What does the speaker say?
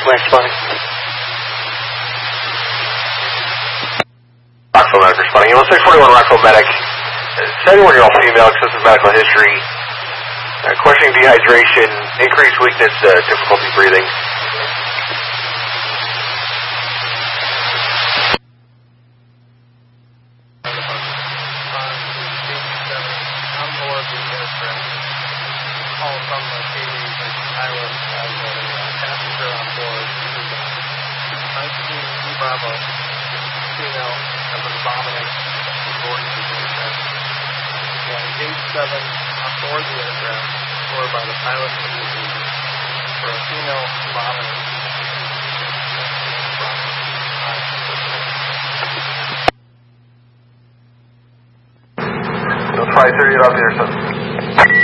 Mike spotting. Rockville medic responding. Email 641 Rockville medic. 71-year-old female, excessive medical history. Questioning dehydration, increased weakness, difficulty breathing. Flight 30 up here, so.